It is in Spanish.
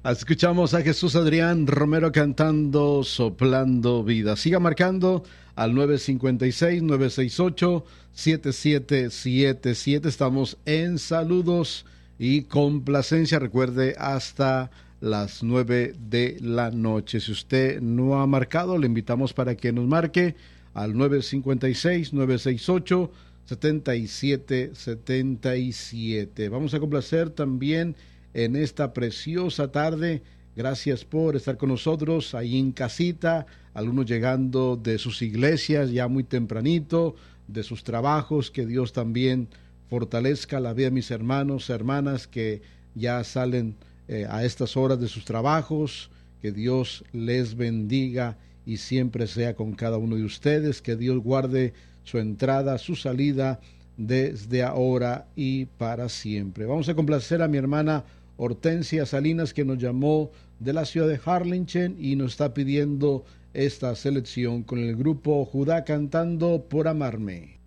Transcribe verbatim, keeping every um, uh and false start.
Escuchamos a Jesús Adrián Romero cantando Soplando Vida. Siga marcando al nueve cinco seis, nueve seis ocho, siete siete siete siete. Estamos en saludos y complacencia. Recuerde, hasta las nueve de la noche. Si usted no ha marcado, le invitamos para que nos marque al nueve cinco seis, nueve seis ocho, siete siete siete siete. Vamos a complacer también en esta preciosa tarde. Gracias por estar con nosotros ahí en casita, algunos llegando de sus iglesias ya muy tempranito, de sus trabajos. Que Dios también fortalezca la vida de mis hermanos, hermanas que ya salen eh, a estas horas de sus trabajos. Que Dios les bendiga y siempre sea con cada uno de ustedes. Que Dios guarde su entrada, su salida, desde ahora y para siempre. Vamos a complacer a mi hermana Hortensia Salinas, que nos llamó de la ciudad de Harlingen y nos está pidiendo esta selección con el grupo Judá cantando Por Amarme.